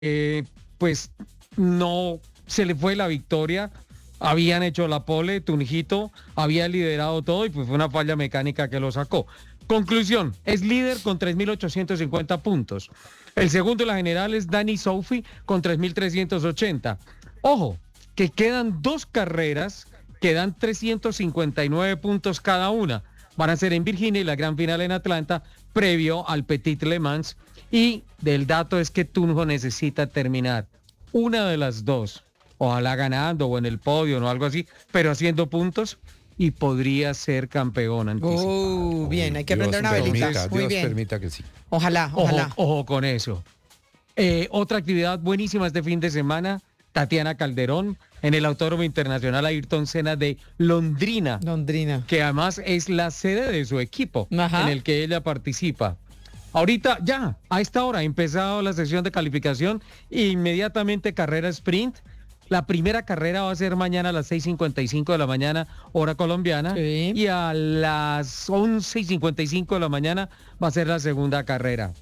pues no se le fue la victoria. Habían hecho la pole, Tunjito había liderado todo y pues fue una falla mecánica que lo sacó. Conclusión, es líder con 3.850 puntos. El segundo en la general es Dani Soufi con 3.380. Ojo, que quedan dos carreras, quedan 359 puntos cada una. Van a ser en Virginia y la gran final en Atlanta, previo al Petit Le Mans. Y del dato es que Tunjo necesita terminar una de las dos, ojalá ganando o en el podio o algo así, pero haciendo puntos y podría ser campeón anticipado. Bien, hay que prender una velita. Muy Dios bien. permita que sí. Ojalá. Ojo con eso. Otra actividad buenísima este fin de semana, Tatiana Calderón en el Autódromo Internacional Ayrton Senna de Londrina, que además es la sede de su equipo. Ajá. En el que ella participa. Ahorita ya, a esta hora ha empezado la sesión de calificación e inmediatamente carrera sprint. La primera carrera va a ser mañana a las 6:55 de la mañana, hora colombiana. Sí. Y a las 11:55 de la mañana va a ser la segunda carrera.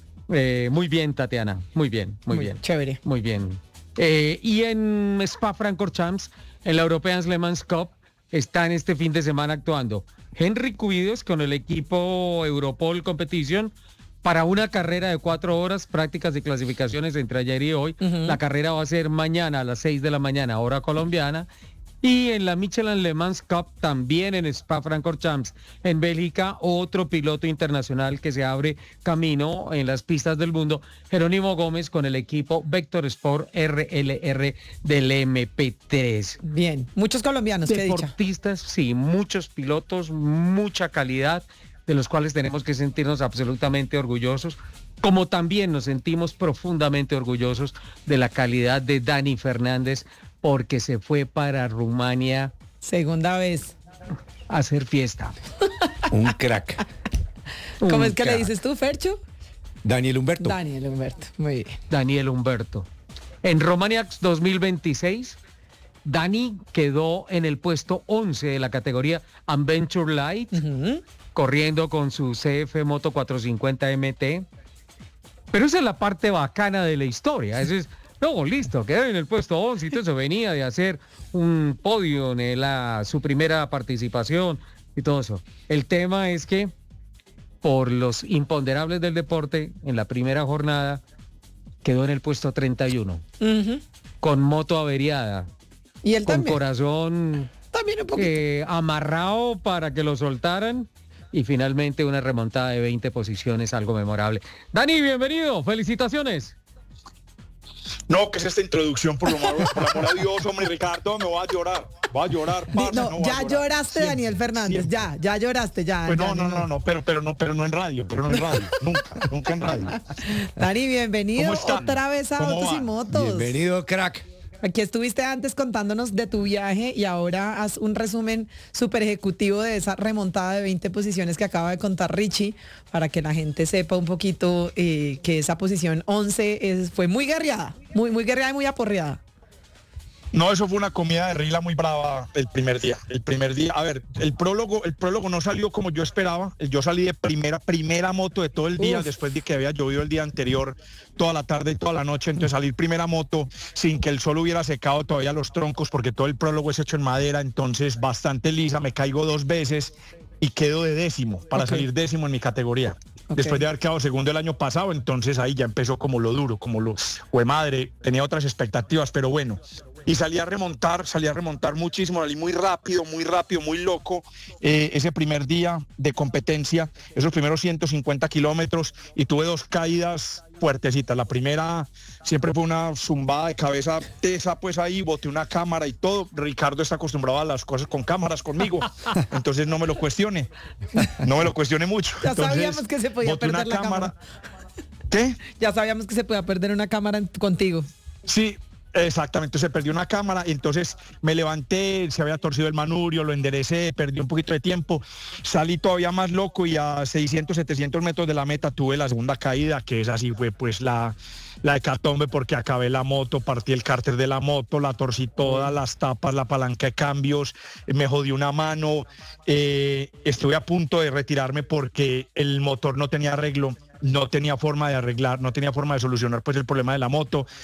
Muy bien, Tatiana. Muy bien. Chévere. Muy bien. Y en Spa-Francorchamps, en la European Le Mans Cup, están este fin de semana actuando Henry Cubides con el equipo Europol Competition para una carrera de 4 horas, prácticas y clasificaciones entre ayer y hoy. La carrera va a ser mañana a las 6 de la mañana, hora colombiana. Y en la Michelin Le Mans Cup, también en Spa-Francorchamps, en Bélgica, otro piloto internacional que se abre camino en las pistas del mundo, Jerónimo Gómez con el equipo Vector Sport RLR del MP3. Bien, muchos colombianos, ¿qué dicha? Deportistas, sí, muchos pilotos, mucha calidad, de los cuales tenemos que sentirnos absolutamente orgullosos, como también nos sentimos profundamente orgullosos de la calidad de Dani Fernández, porque se fue para Rumania. Segunda vez. A hacer fiesta. Un crack. ¿Cómo es que le dices tú, Fercho? Daniel Humberto. Daniel Humberto, muy bien. Daniel Humberto. En Romania 2026, Dani quedó en el puesto 11 de la categoría Adventure Light, corriendo con su CF Moto 450 MT. Pero esa es la parte bacana de la historia. Eso es... No, listo, quedó en el puesto 11 y todo eso, venía de hacer un podio en su primera participación y todo eso. El tema es que por los imponderables del deporte, en la primera jornada quedó en el puesto 31, con moto averiada, y él con también. Corazón también un poquito amarrado para que lo soltaran. Y finalmente una remontada de 20 posiciones, algo memorable. Dani, bienvenido, felicitaciones. No, ¿qué es esta introducción? Por amor a Dios, hombre, Ricardo, me voy a llorar. Voy a llorar, parce, no, ya lloraste, siempre, Daniel Fernández, siempre. ya lloraste, ya. Pues ya, no, pero no en radio, nunca en radio. Dani, bienvenido otra vez a Autos y Motos. Bienvenido, crack. Aquí estuviste antes contándonos de tu viaje y ahora haz un resumen súper ejecutivo de esa remontada de 20 posiciones que acaba de contar Richie, para que la gente sepa un poquito que esa posición 11 fue muy guerreada, muy guerreada y muy aporreada. No, eso fue una comida de rila muy brava el primer día. A ver, el prólogo no salió como yo esperaba. Yo salí de primera moto de todo el día, después de que había llovido el día anterior, toda la tarde y toda la noche. Entonces salir primera moto sin que el sol hubiera secado todavía los troncos, porque todo el prólogo es hecho en madera, entonces bastante lisa. Me caigo 2 veces y quedo de décimo, para salir décimo en mi categoría. Después de haber quedado segundo el año pasado, entonces ahí ya empezó como lo duro, madre, tenía otras expectativas, pero bueno. Y salí a remontar muchísimo, salí muy rápido, muy loco. Ese primer día de competencia, esos primeros 150 kilómetros, y tuve 2 caídas fuertecitas. La primera siempre fue una zumbada de cabeza tesa, pues ahí boté una cámara y todo. Ricardo está acostumbrado a las cosas con cámaras conmigo, entonces no me lo cuestione mucho. Ya entonces, sabíamos que se podía perder la cámara. ¿Qué? Ya sabíamos que se podía perder una cámara contigo. Sí. Exactamente, se perdió una cámara, entonces me levanté, se había torcido el manubrio, lo enderecé, perdí un poquito de tiempo, salí todavía más loco y a 600, 700 metros de la meta tuve la segunda caída, que esa sí fue pues la hecatombe, porque acabé la moto, partí el cárter de la moto, la torcí toda, las tapas, la palanca de cambios, me jodí una mano, estuve a punto de retirarme porque el motor no tenía arreglo. no tenía forma de arreglar, no tenía forma de solucionar pues el problema de la moto.